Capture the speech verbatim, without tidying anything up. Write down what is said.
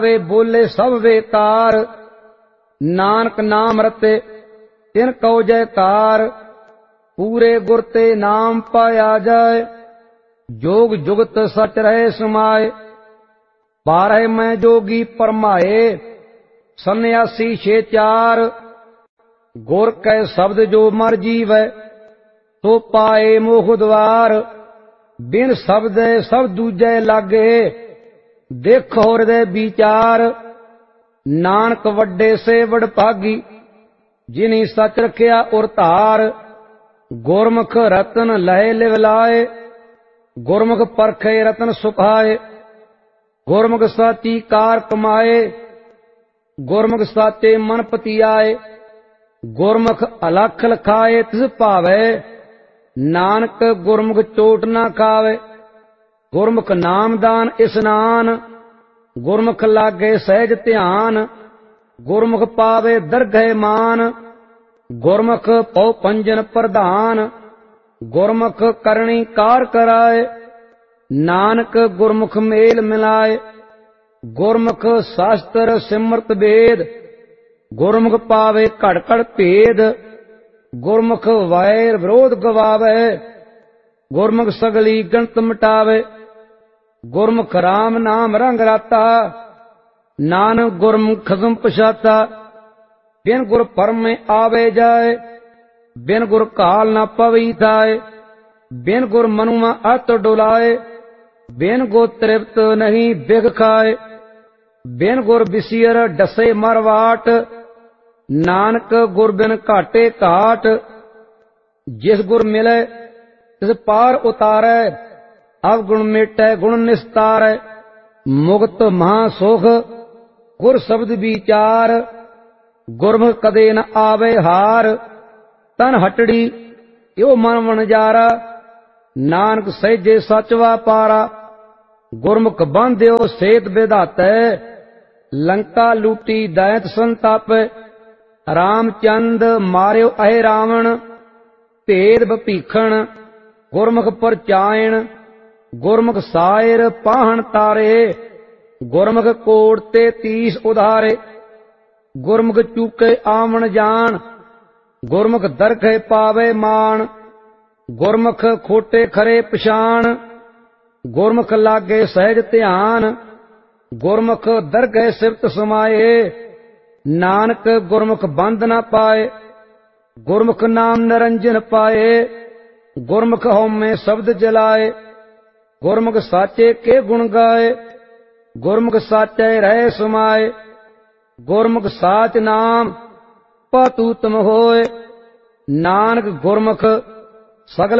वे बोले सब बेकार, नानक नाम रते तिन कहो जयकार। पूरे गुर ते नाम पाया जाए, जोग जुगत सच रहे समाए। बारह मैं जोगी परमाए, सन्यासी छे चार। गुर कै शब्द जो मर जीवै, तो पाए मोह द्वार। बिन शब्द सब दूजे लागे, देखो हृदय विचार। नानक वड्डे से वड भागी, जिनी सच रखिया उर धार। गुरमुख रतन लय लिव लाए, गुरमुख परखे रतन सुखाए। गुरमुख साची कार कमाए, गुरमुख साचे मन पतियाए। गुरमुख अलख लखाए तिस भावै, नानक गुरमुख चोट ना खावे। गुरमुख नामदान इस्नान, गुरमुख लागे सहज ध्यान। गुरमुख पावे दरगह मान, गुरमुख पौ पंजन प्रधान। गुरमुख करणी कार कराए, नानक गुरमुख मेल मिलाए। गुरमुख शास्त्र सिमरत वेद, गुरमुख पावे घड़ घड़ भेद। गुरमुख वैर विरोध गवावे, गुरमुख सगली गणत मिटावे। गुरमुख राम नाम रंग राता, नानक गुरमुख खसम पछाता। बिन गुर परम में आवे जाए, बिन गुर काल न पवी थाए। बिन गुर मनुआ अत डुलाए, बिन गुर तृप्त नहीं बिग खाए। बिन गुर बिसियर डसे मरवाट, नानक गुर बिन घाटे घाट। जिस गुर मिले तिस पार उतारै, अवगुण मेटै गुण निस्तारै। मुक्त महासुख गुर शब्द विचार, गुरमुख कदे न आवे हार। तन हटड़ी यो मन वणजारा, नानक सहजे सचवा पारा। गुरमुख बांध्यो सेत विधातै, लंका लूटी दैत संतापै। रामचंद मारियो अहे रावण, भेद भीखण गुरमुख परचायण। गुरमुख सायर पाहन तारे, गुरमुख कोट ते तीस उधारे। गुरमुख चूके आवन जान, गुरमुख दरखे पावे मान। गुरमुख खोटे खरे पछाण, गुरमुख लागे सहज ध्यान। गुरमुख दरगह सिफत समाए, नानक गुरमुख बंद न पाए। गुरमुख नाम निरंजन पाए, गुरमुख हउमੈ शब्द जलाए। गुरमुख साचे के गुण गाए, गुरमुख साचे रहे समाए। गुरमुख साच नाम पतूतम होए, नानक गुरमुख सगल